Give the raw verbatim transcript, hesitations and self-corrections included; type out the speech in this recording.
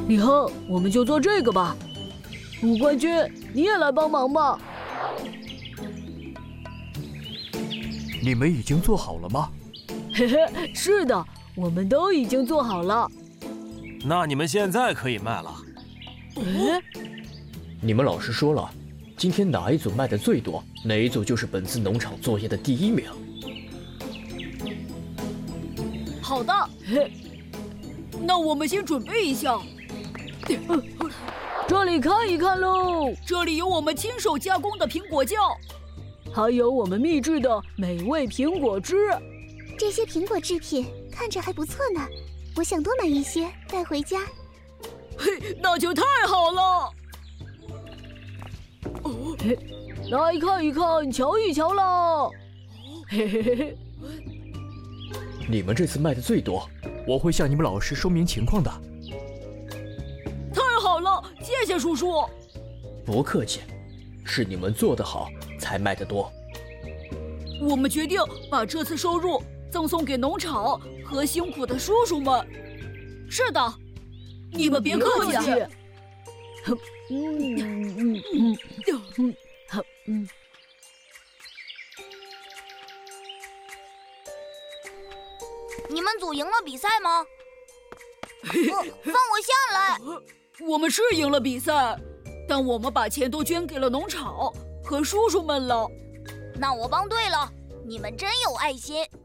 李亨，我们就做这个吧。吴冠军，你也来帮忙吧。 你们已经做好了吗？ 嘿嘿，是的，我们都已经做好了。 那你们现在可以卖了。 哎， 你们老师说了，今天哪一组卖的最多，哪一组就是本次农场作业的第一名。 好的， 嘿， 那我们先准备一下。 这里看一看喽， 这里有我们亲手加工的苹果酱， 还有我们秘制的美味苹果汁。 这些苹果制品看着还不错呢，我想多买一些带回家。 嘿，那就太好了。 哦，嘿，来看一看，瞧一瞧啦。嘿嘿嘿嘿。 你们这次卖的最多， 我会向你们老师说明情况的。 太好了，谢谢叔叔。 不客气，是你们做得好才卖得多。 我们决定把这次收入赠送给农场和辛苦的叔叔们。是的，你们别客气。 嗯嗯嗯嗯嗯嗯。 你们组赢了比赛吗？放我下来！ 我们是赢了比赛，但我们把钱都捐给了农场和叔叔们了。 那我帮对了，你们真有爱心。